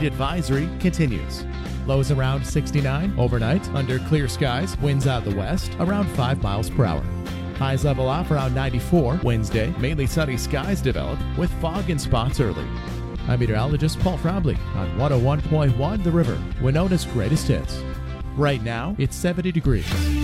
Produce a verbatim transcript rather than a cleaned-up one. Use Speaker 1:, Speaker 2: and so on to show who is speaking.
Speaker 1: heat advisory continues. Lows around sixty-nine overnight under clear skies, winds out of the west around five miles per hour. Highs level off around ninety-four. Wednesday, mainly sunny skies develop with fog in spots early. I'm meteorologist Paul Frobley on one oh one point one The River, Winona's greatest hits. Right now, it's seventy degrees.